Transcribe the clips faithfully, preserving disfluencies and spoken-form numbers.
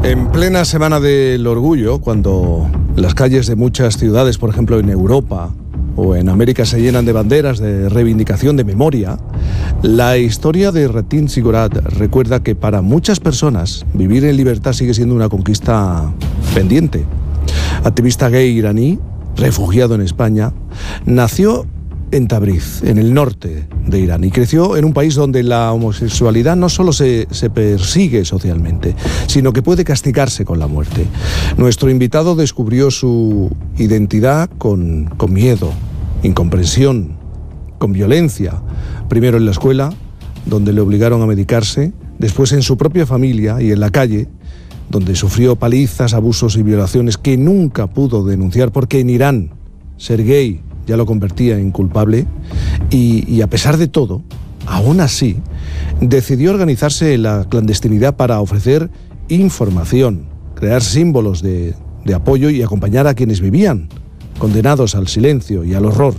En plena Semana del Orgullo, cuando las calles de muchas ciudades, por ejemplo en Europa o en América, se llenan de banderas de reivindicación, de memoria, la historia de Ratin Sigorat recuerda que para muchas personas vivir en libertad sigue siendo una conquista pendiente. Activista gay iraní, refugiado en España, nació en Tabriz, en el norte de Irán, y creció en un país donde la homosexualidad no solo se, se persigue socialmente, sino que puede castigarse con la muerte. Nuestro invitado descubrió su identidad con, con miedo, incomprensión, con violencia, primero en la escuela, donde le obligaron a medicarse, después en su propia familia y en la calle, donde sufrió palizas, abusos y violaciones que nunca pudo denunciar, porque en Irán ser gay ya lo convertía en culpable, y, y a pesar de todo, aún así, decidió organizarse en la clandestinidad para ofrecer información, crear símbolos de, de apoyo y acompañar a quienes vivían condenados al silencio y al horror,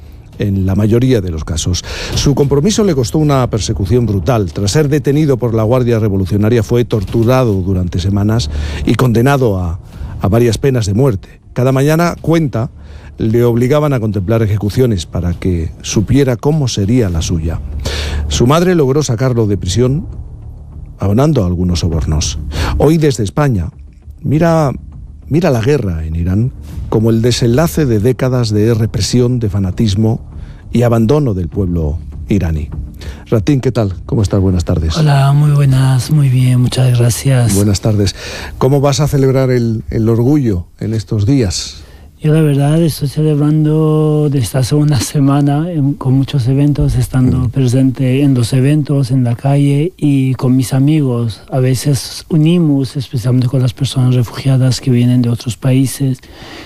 en la mayoría de los casos. Su compromiso le costó una persecución brutal. Tras ser detenido por la Guardia Revolucionaria, fue torturado durante semanas y condenado a, a varias penas de muerte. Cada mañana, cuenta, le obligaban a contemplar ejecuciones para que supiera cómo sería la suya. Su madre logró sacarlo de prisión abonando algunos sobornos. Hoy, desde España, mira, mira la guerra en Irán como el desenlace de décadas de represión, de fanatismo y abandono del pueblo iraní. Ratin, ¿qué tal? ¿Cómo estás? Buenas tardes. Hola, muy buenas, muy bien, muchas gracias. Buenas tardes. ¿Cómo vas a celebrar el, el orgullo en estos días? Yo la verdad estoy celebrando desde hace una semana en, con muchos eventos, estando mm. presente en los eventos, en la calle y con mis amigos. A veces unimos, especialmente con las personas refugiadas que vienen de otros países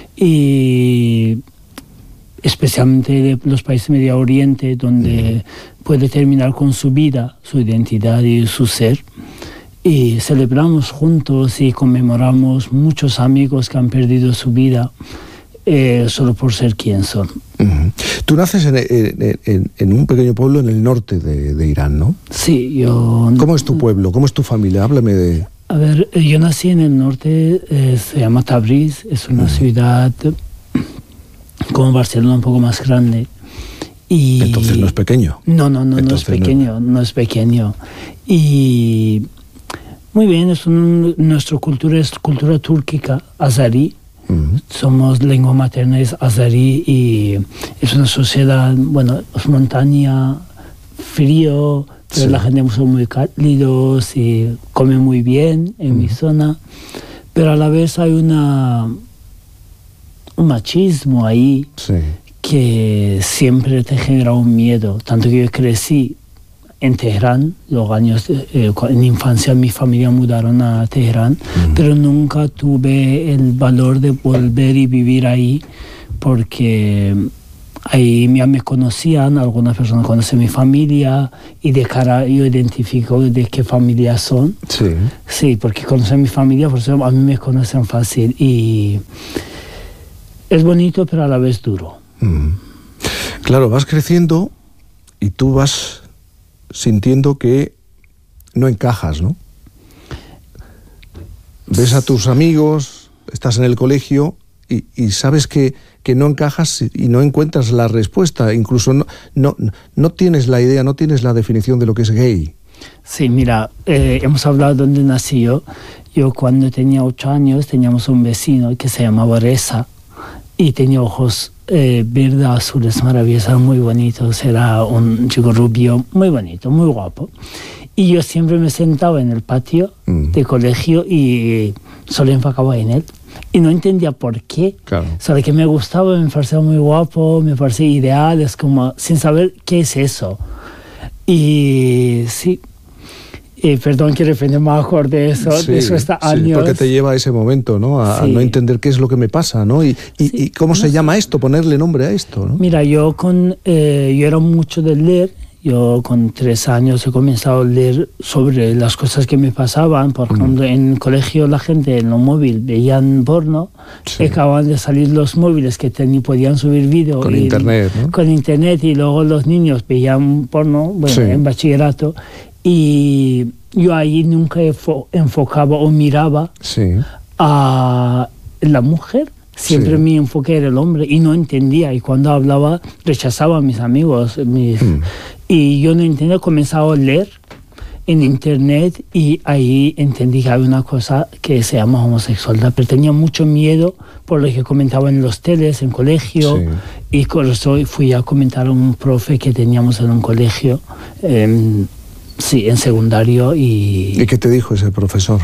y especialmente de los países de Medio Oriente, donde mm. puede terminar con su vida, su identidad y su ser. Y celebramos juntos y conmemoramos muchos amigos que han perdido su vida Eh, solo por ser quien son. Uh-huh. Tú naces en, en, en, en un pequeño pueblo en el norte de, de Irán, ¿no? Sí, yo... ¿Cómo es tu pueblo? ¿Cómo es tu familia? Háblame de... A ver, yo nací en el norte, eh, se llama Tabriz, es una uh-huh. ciudad como Barcelona, un poco más grande. Y... Entonces no es pequeño. No, no, no, Entonces, no es pequeño, no. no es pequeño. Y muy bien, es un, nuestra cultura es cultura túrquica, azarí. Uh-huh. Somos lengua materna es azarí y es una sociedad, bueno, es montaña, frío, pero sí. La gente son muy cálidos y comen muy bien en uh-huh. mi zona, pero a la vez hay una un machismo ahí sí. que siempre te genera un miedo, tanto que yo crecí en Teherán, los años eh, en infancia mi familia mudaron a Teherán, uh-huh. pero nunca tuve el valor de volver y vivir ahí, porque ahí ya me conocían, algunas personas conocen mi familia, y de cara yo identifico de qué familia son. Sí. Sí, porque conocen mi familia, por eso a mí me conocen fácil, y es bonito, pero a la vez duro. Uh-huh. Claro, vas creciendo y tú vas sintiendo que no encajas, ¿no? Ves a tus amigos, estás en el colegio y, y sabes que, que no encajas y no encuentras la respuesta, incluso no, no, no tienes la idea, no tienes la definición de lo que es gay. Sí, mira, eh, hemos hablado de dónde nací yo. Yo cuando tenía ocho años teníamos un vecino que se llamaba Reza y tenía ojos Eh, verde, azules, maravillosos, muy bonitos. Era un chico rubio muy bonito, muy guapo. Y yo siempre me sentaba en el patio mm. de colegio y solo enfocaba en él. Y no entendía por qué. Claro. Solo que me gustaba, me parecía muy guapo, me parecía ideal, es como sin saber qué es eso. Y sí. Eh, perdón que de repente me acordé de eso, sí, después de años. Sí, porque te lleva a ese momento, ¿no? A, sí. a no entender qué es lo que me pasa, ¿no? Y, y, sí. y cómo se llama esto, ponerle nombre a esto, ¿no? Mira, yo con eh, yo era mucho de leer. Yo con tres años he comenzado a leer sobre las cosas que me pasaban. Por ejemplo, mm. en el colegio la gente en los móviles veían porno. Sí. Acaban de salir los móviles que ten, podían subir vídeo. Con y, internet, ¿no? Con internet, y luego los niños veían porno, bueno, sí. en bachillerato. Y yo ahí nunca enfocaba o miraba sí. a la mujer. Siempre sí. Mi enfoque era el hombre y no entendía. Y cuando hablaba, rechazaba a mis amigos. Mis, mm. Y yo no entendía, comenzaba a leer en internet y ahí entendí que había una cosa que se llama homosexualidad. Pero tenía mucho miedo por lo que comentaba en los teles, en colegio. Sí. Y con eso fui a comentar a un profe que teníamos en un colegio, eh, sí, en secundario. Y, ¿Y qué te dijo ese profesor?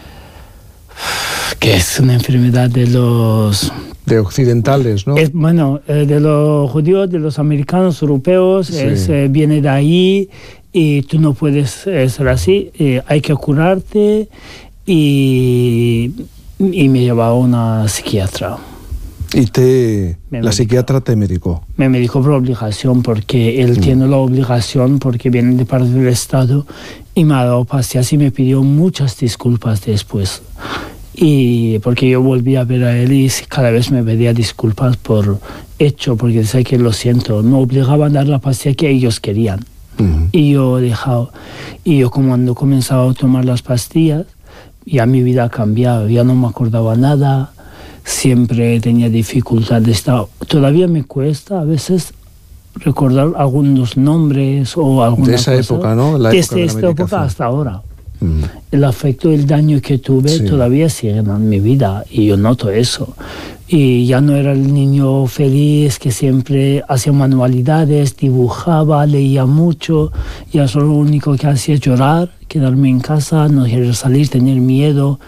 Que es una enfermedad de los... De occidentales, ¿no? Es, bueno, eh, de los judíos, de los americanos, europeos, sí. es, eh, viene de ahí y tú no puedes eh, ser así, eh, hay que curarte y, y me llevaba a una psiquiatra. ¿Y te, la medicó. Psiquiatra te medicó? Me medicó por obligación, porque él mm. tiene la obligación, porque viene de parte del Estado, y me ha dado pastillas y me pidió muchas disculpas después. Y porque yo volví a ver a él y cada vez me pedía disculpas por hecho, porque decía que lo siento, me obligaban a dar la pastilla que ellos querían. Uh-huh. Y yo he dejado. Y yo cuando comenzaba a tomar las pastillas, ya mi vida ha cambiado, ya no me acordaba nada, siempre tenía dificultad de estar. Todavía me cuesta a veces recordar algunos nombres o alguna de esa cosa. Época, ¿no? La Desde época de esta época hasta ahora. Mm. El afecto, el daño que tuve sí. todavía sigue en mi vida y yo noto eso. Y ya no era el niño feliz que siempre hacía manualidades, dibujaba, leía mucho. Ya solo lo único que hacía es llorar, quedarme en casa, no querer salir, tener miedo.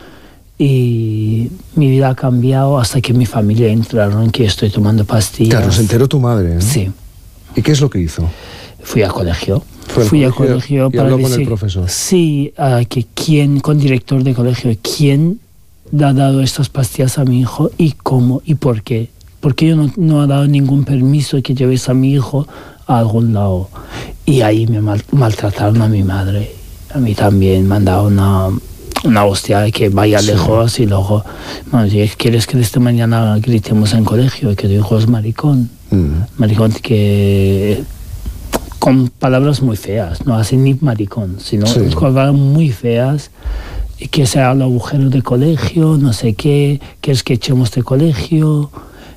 Y mi vida ha cambiado hasta que mi familia entraron, que estoy tomando pastillas. Claro, se enteró tu madre, ¿no? Sí. ¿Y qué es lo que hizo? Fui al colegio. Fui colegio, al colegio para decir, con el profesor. Sí, uh, que quién, con director de colegio, quién ha dado estas pastillas a mi hijo y cómo y por qué. Porque yo no, no ha dado ningún permiso que lleves a mi hijo a algún lado. Y ahí me mal, maltrataron a mi madre. A mí también me han dado una, una hostia que vaya sí. lejos y luego, bueno, si quieres que desde mañana gritemos en colegio que tu hijo es maricón. Mm. Maricón que... con palabras muy feas, no así ni maricón, sino sí. con palabras muy feas, y que sea el agujero de colegio, no sé qué, que es que echemos de colegio,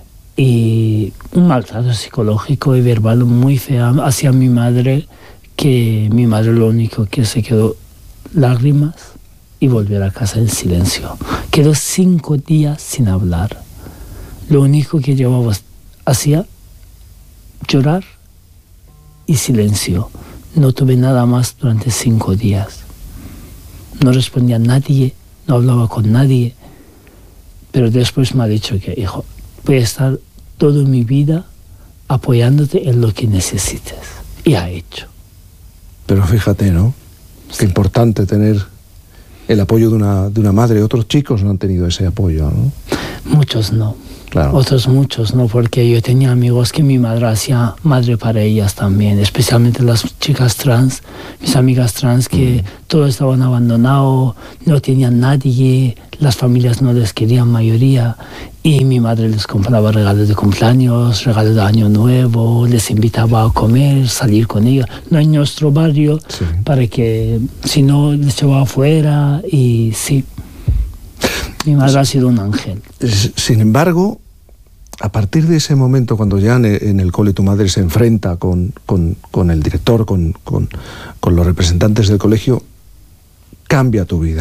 y un maltrato psicológico y verbal muy feo hacia mi madre, que mi madre lo único que se quedó lágrimas y volver a casa en silencio. Quedó cinco días sin hablar. Lo único que llevaba hacía llorar y silencio. No tuve nada más durante cinco días. No respondía a nadie, no hablaba con nadie, pero después me ha dicho que, hijo, voy a estar toda mi vida apoyándote en lo que necesites. Y ha hecho. Pero fíjate, ¿no? Sí. Qué importante tener el apoyo de una, de una madre. Otros chicos no han tenido ese apoyo, ¿no? Muchos no. Claro. Otros muchos, ¿no? Porque yo tenía amigos que mi madre hacía madre para ellas también, especialmente las chicas trans, mis amigas trans, que mm. todos estaban abandonados, no tenían nadie, las familias no les querían mayoría, y mi madre les compraba regalos de cumpleaños, regalos de año nuevo, les invitaba a comer, salir con ellos, no en nuestro barrio, sí. para que si no les llevaba afuera, y sí. Mi madre ha sido un ángel. Sin embargo, a partir de ese momento, cuando ya en el, en el cole tu madre se enfrenta con, con, con el director, con, con, con los representantes del colegio, cambia tu vida.